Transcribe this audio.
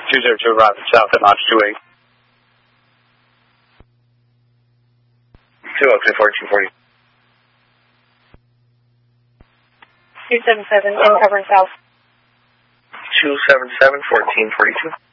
202 arriving south at launch 28. 202-1440. 277 and covering south. 277-1442.